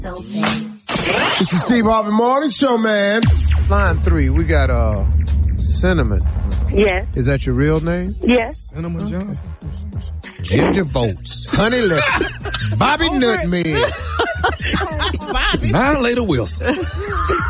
This is Steve Harvey Morning Show, man. Line 3, we got Cinnamon. Yes. Is that your real name? Yes. Cinnamon Johnson. Ginger Boats, Honey Lip, Bobby Nutmeg. Violator Wilson.